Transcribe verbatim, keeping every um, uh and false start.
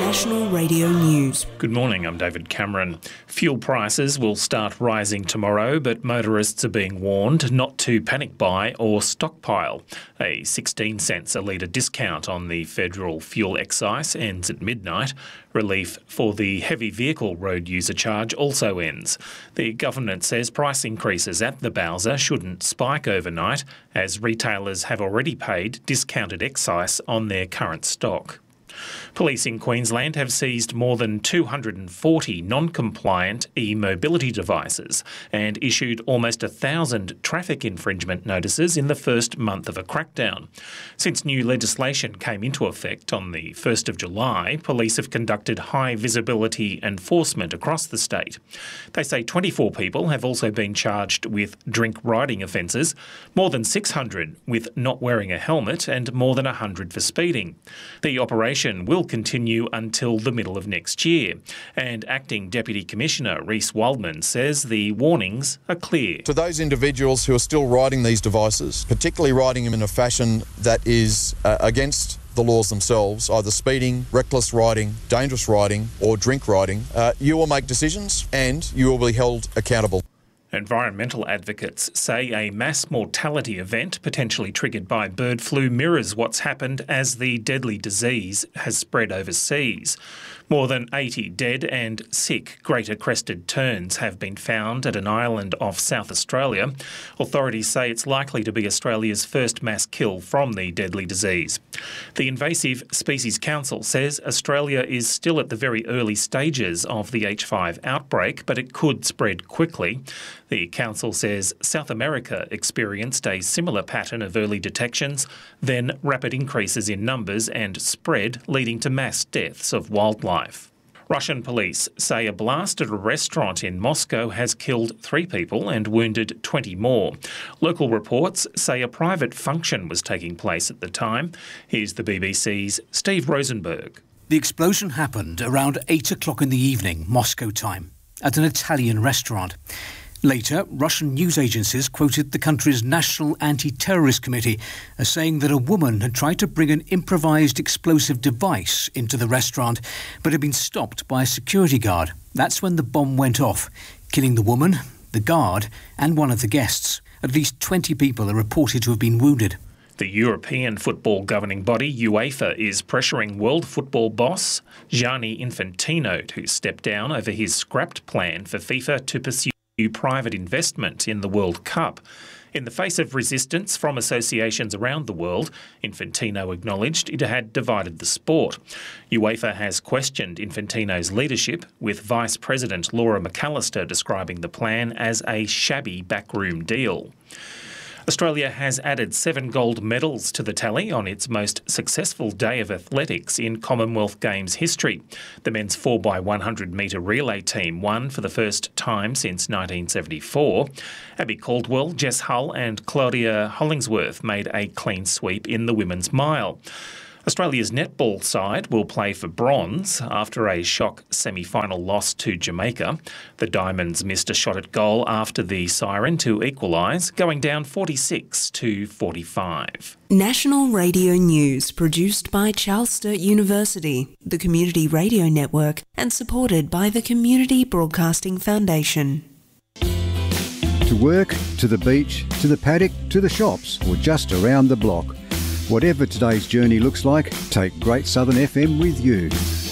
National Radio News. Good morning, I'm David Cameron. Fuel prices will start rising tomorrow, but motorists are being warned not to panic buy or stockpile. A sixteen cents a litre discount on the federal fuel excise ends at midnight. Relief for the heavy vehicle road user charge also ends. The government says price increases at the Bowser shouldn't spike overnight, as retailers have already paid discounted excise on their current stock. Police in Queensland have seized more than two hundred forty non-compliant e-mobility devices and issued almost a thousand traffic infringement notices in the first month of a crackdown. Since new legislation came into effect on the first of July, police have conducted high-visibility enforcement across the state. They say twenty-four people have also been charged with drink riding offences, more than six hundred with not wearing a helmet and more than one hundred for speeding. The operation will continue until the middle of next year, and Acting Deputy Commissioner Reece Waldman says the warnings are clear. To those individuals who are still riding these devices, particularly riding them in a fashion that is uh, against the laws themselves, either speeding, reckless riding, dangerous riding or drink riding, uh, you will make decisions and you will be held accountable. Environmental advocates say a mass mortality event potentially triggered by bird flu mirrors what's happened as the deadly disease has spread overseas. More than eighty dead and sick greater crested terns have been found at an island off South Australia. Authorities say it's likely to be Australia's first mass kill from the deadly disease. The Invasive Species Council says Australia is still at the very early stages of the H five outbreak, but it could spread quickly. The council says South America experienced a similar pattern of early detections, then rapid increases in numbers and spread, leading to mass deaths of wildlife. Russian police say a blast at a restaurant in Moscow has killed three people and wounded twenty more. Local reports say a private function was taking place at the time. Here's the B B C's Steve Rosenberg. The explosion happened around eight o'clock in the evening, Moscow time, at an Italian restaurant. Later, Russian news agencies quoted the country's National Anti-Terrorist Committee as saying that a woman had tried to bring an improvised explosive device into the restaurant, but had been stopped by a security guard. That's when the bomb went off, killing the woman, the guard, and one of the guests. At least twenty people are reported to have been wounded. The European football governing body, UEFA, is pressuring world football boss Gianni Infantino to step down over his scrapped plan for FIFA to pursue private investment in the World Cup. In the face of resistance from associations around the world, Infantino acknowledged it had divided the sport. UEFA has questioned Infantino's leadership, with Vice President Laura McAllister describing the plan as a shabby backroom deal. Australia has added seven gold medals to the tally on its most successful day of athletics in Commonwealth Games history. The men's four by one hundred metre relay team won for the first time since nineteen seventy-four. Abby Caldwell, Jess Hull and Claudia Hollingsworth made a clean sweep in the women's mile. Australia's netball side will play for bronze after a shock semi-final loss to Jamaica. The Diamonds missed a shot at goal after the siren to equalise, going down forty-six to forty-five. National Radio News, produced by Charles Sturt University, the Community Radio Network, and supported by the Community Broadcasting Foundation. To work, to the beach, to the paddock, to the shops, or just around the block. Whatever today's journey looks like, take Great Southern F M with you.